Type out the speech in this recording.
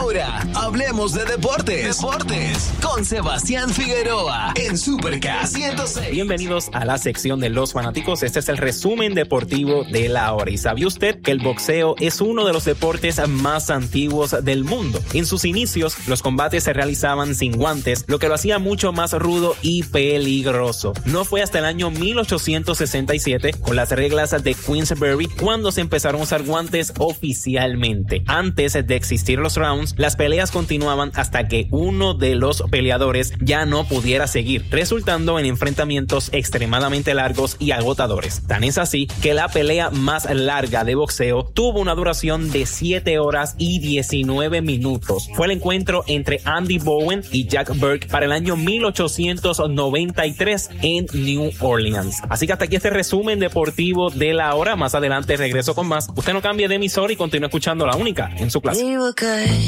Ahora, hablemos de deportes. Con Sebastián Figueroa en Super K106. Bienvenidos a la sección de los fanáticos. Este es el resumen deportivo de la hora. ¿Y sabía usted que el boxeo es uno de los deportes más antiguos del mundo? En sus inicios, los combates se realizaban sin guantes, lo que lo hacía mucho más rudo y peligroso. No fue hasta el año 1867, con las reglas de Queensberry, cuando se empezaron a usar guantes oficialmente. Antes de existir los rounds, las peleas continuaban hasta que uno de los peleadores ya no pudiera seguir, resultando en enfrentamientos extremadamente largos y agotadores. Tan es así que la pelea más larga de boxeo tuvo una duración de 7 horas y 19 minutos. Fue el encuentro entre Andy Bowen y Jack Burke para el año 1893 en New Orleans. Así que hasta aquí este resumen deportivo de la hora. Más adelante regreso con más. Usted no cambie de emisor y continúe escuchando La Única en su clase.